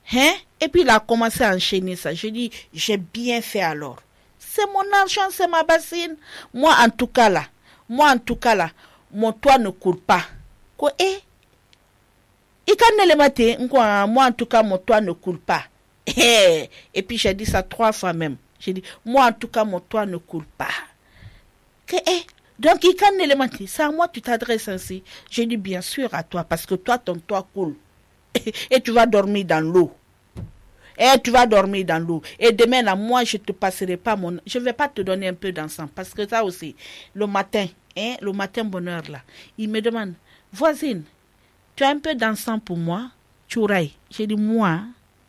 Hein? Et puis il a commencé à enchaîner ça. Je dis, j'ai bien fait alors. C'est mon argent, c'est ma bassine. Moi, en tout cas là, mon toit ne coule pas. Quoi, moi, en tout cas, mon toit ne coule pas. Et puis, j'ai dit ça 3 fois même. J'ai dit, moi, en tout cas, mon toit ne coule pas. Donc, c'est à moi que tu t'adresses ainsi. J'ai dit, bien sûr, à toi, parce que toi, ton toit coule. Et tu vas dormir dans l'eau. Et demain, là, moi, je te passerai pas je vais pas te donner un peu d'encens. Parce que ça aussi, le matin, bonheur, là, il me demande, voisine, tu as un peu d'encens pour moi? Chouraï. J'ai dit, moi,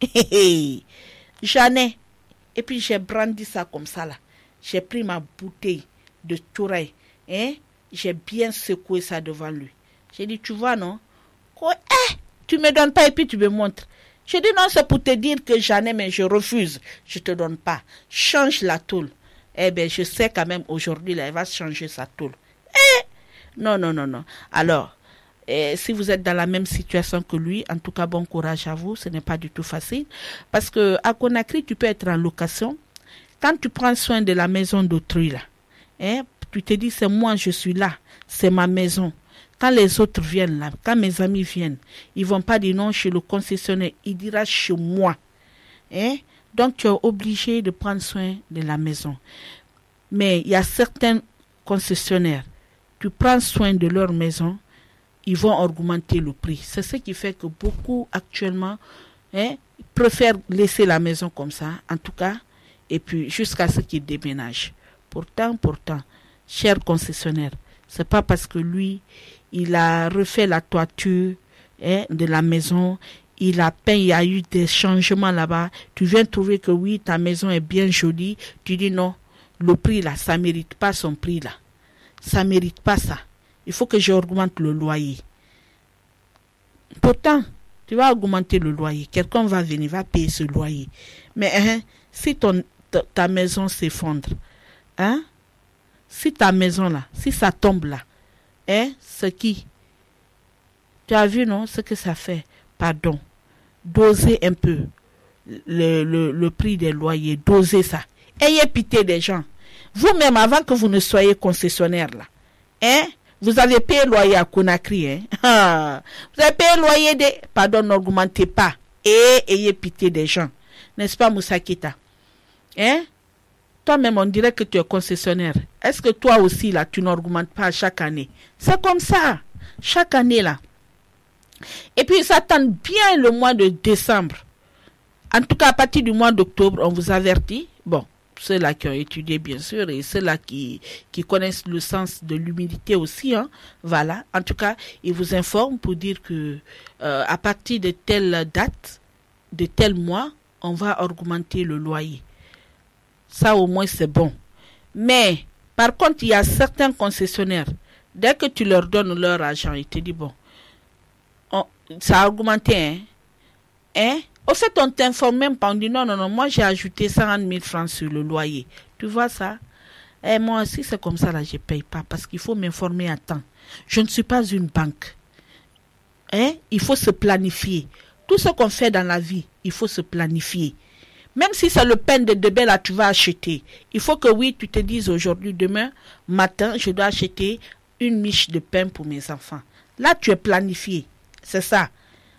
j'en ai. Et puis, j'ai brandi ça comme ça, là. J'ai pris ma bouteille de chouraï. J'ai bien secoué ça devant lui. J'ai dit, tu vois, non? Quoi, tu me donnes pas et puis tu me montres. J'ai dit, non, c'est pour te dire que j'en ai, mais je refuse. Je te donne pas. Change la tôle. Je sais quand même, aujourd'hui, là, elle va changer sa tôle. Non. Alors, si vous êtes dans la même situation que lui, en tout cas, bon courage à vous. Ce n'est pas du tout facile. Parce que à Conakry, tu peux être en location. Quand tu prends soin de la maison d'autrui, là, tu te dis, c'est moi, je suis là. C'est ma maison. Quand les autres viennent là, quand mes amis viennent, ils vont pas dire non chez le concessionnaire, il dira chez moi. Donc tu es obligé de prendre soin de la maison. Mais il y a certains concessionnaires, tu prends soin de leur maison, ils vont augmenter le prix. C'est ce qui fait que beaucoup actuellement préfèrent laisser la maison comme ça, en tout cas, et puis jusqu'à ce qu'ils déménagent. Pourtant, cher concessionnaire, c'est pas parce que lui, il a refait la toiture de la maison, il a peint, il y a eu des changements là-bas. Tu viens trouver que oui, ta maison est bien jolie. Tu dis non, le prix là, ça ne mérite pas son prix là. Ça ne mérite pas ça. Il faut que j'augmente le loyer. Pourtant, tu vas augmenter le loyer. Quelqu'un va venir, va payer ce loyer. Mais si ta maison s'effondre, si ta maison là, si ça tombe là, ce qui, tu as vu non, ce que ça fait, pardon, doser un peu le prix des loyers, doser ça. Ayez pitié des gens. Vous-même, avant que vous ne soyez concessionnaire là, vous avez payé loyer à Conakry, vous avez payé loyer pardon, n'augmentez pas, et ayez pitié des gens. N'est-ce pas, Moussa Kita? Toi-même, on dirait que tu es concessionnaire. Est-ce que toi aussi, là, tu n'augmentes pas chaque année? C'est comme ça, chaque année, là. Et puis, ça tente bien le mois de décembre. En tout cas, à partir du mois d'octobre, on vous avertit. Bon, ceux-là qui ont étudié, bien sûr, et ceux-là qui connaissent le sens de l'humilité aussi, voilà. En tout cas, ils vous informent pour dire que à partir de telle date, de tel mois, on va augmenter le loyer. Ça, au moins, c'est bon. Mais, par contre, il y a certains concessionnaires, dès que tu leur donnes leur argent, ils te disent, bon, ça a augmenté, Au fait, on t'informe même pas, on dit, non, moi, j'ai ajouté 100 000 francs sur le loyer. Tu vois ça? Moi aussi, c'est comme ça, là, je paye pas, parce qu'il faut m'informer à temps. Je ne suis pas une banque. Il faut se planifier. Tout ce qu'on fait dans la vie, il faut se planifier. Même si c'est le pain de demain, là, tu vas acheter. Il faut que oui, tu te dises aujourd'hui, demain matin, je dois acheter une miche de pain pour mes enfants. Là, tu es planifié. C'est ça.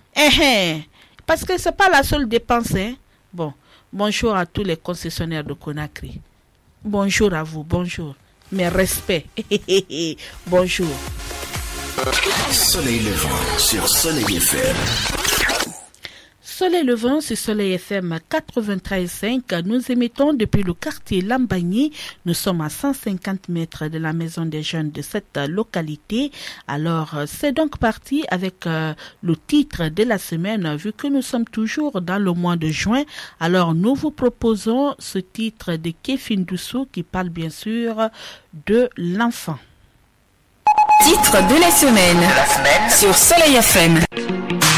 Parce que ce n'est pas la seule dépense. Bon, bonjour à tous les concessionnaires de Conakry. Bonjour à vous, bonjour. Mes respects. Bonjour. Soleil levant sur Soleil FM. Soleil levant sur Soleil FM 93.5, nous émettons depuis le quartier Lambagny. Nous sommes à 150 mètres de la maison des jeunes de cette localité. Alors, c'est donc parti avec le titre de la semaine, vu que nous sommes toujours dans le mois de juin. Alors, nous vous proposons ce titre de Kéfin Doussou qui parle bien sûr de l'enfant. Titre de la semaine sur Soleil FM.